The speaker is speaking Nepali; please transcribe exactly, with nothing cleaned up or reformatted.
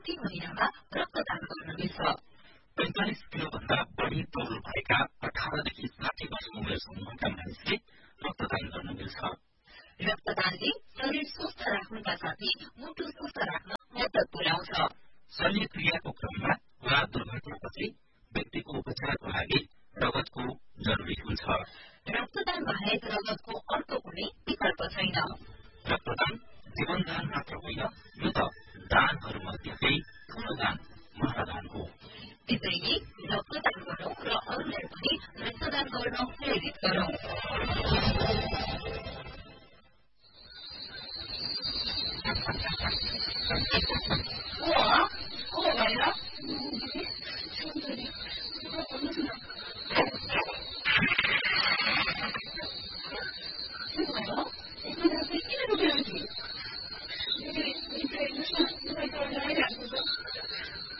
प्रति महिनामा रक्तदान गर्न मिल्छ। पैंतालिस किलोभन्दा बढी तौल भएका अठारदेखि साठी वर्ष उमेर समूहका मानिसले रक्तदान गर्न मिल्छ। रक्तदानले शरीर स्वस्थ राख्नुका साथै मुटु स्वस्थ राख्न मद्दत पुर्याउँछ। शल्यक्रियाको क्रममा वा दुर्घटनापछि व्यक्तिको उपचारको लागि रगतको जरुरी हुन्छ। रक्तदान बाहेक रगतको अर्को कुनै विकल्प छैन। रक्तदान जीवनदान मात्र होइन, यो त दानहरूमध्येकै ठूलो दान महादान हो। त्यसैले